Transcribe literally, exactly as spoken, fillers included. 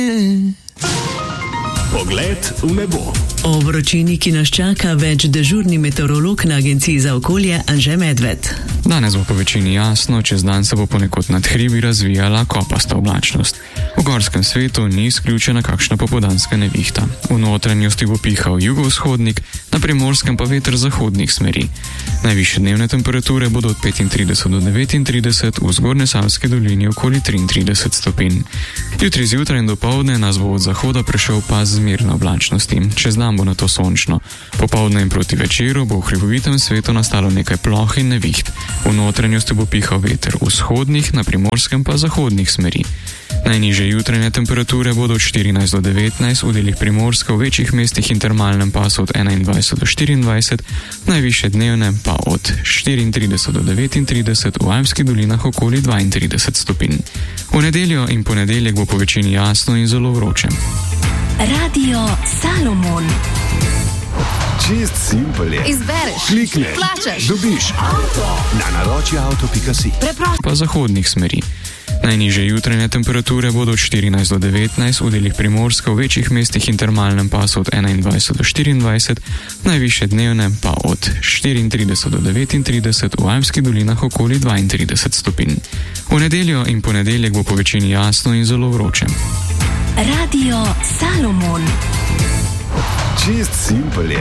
Pogled v nebo. O vročini, ki nas čaka, več dežurni meteorolog na Agenciji za okolje Anže Medved. Danes bo po večini jasno, čez dan se bo ponekod nad hribi razvijala kopasta oblačnost. V gorskem svetu ni izključena kakšna popoldanska nevihta. V notranjosti bo pihal jugovzhodnik, na Primorskem pa veter zahodnih smeri. Najvišje dnevne temperature bodo od petintrideset do devetintrideset, v Zgornjesavski dolini okoli triintrideset stopinj. Jutri zjutraj in dopoldne nas bo od zahoda prešel pas zmerne oblačnosti. Čez dan bo nato sončno. Popoldne in proti večeru bo v hribovitem svetu nastalo nekaj ploh in neviht. V notranjosti bo pihal veter vzhodnih, na Primorskem pa zahodnih smeri. Najnižje jutranje temperature bodo od štirinajst do devetnajst, v delih Primorska, v večjih mestih in termalnem pasu od enaindvajset do štiriindvajset, najvišje dnevne pa od štiriintrideset do devetintrideset, v Alpskih dolinah okoli dvaintrideset stopinj. V nedeljo in ponedeljek bo po večini jasno in zelo vroče. Radio Salomon. Čist simpel je. Izbereš, klikneš, plačaš, dobiš avto na naročje avto pika si. preprosto. Pa zahodnih smeri. Najnižje jutranje temperature bodo od štirinajst do devetnajst, v delih Primorska, v večjih mestih in termalnem pasu od enaindvajset do štiriindvajset, najvišje dnevne pa od štiriintrideset do devetintrideset, v Alpskih dolinah okoli dvaintrideset stopinj. V nedeljo in ponedeljek bo po večini jasno in zelo vroče. Radio Salomon. Čist simpel je.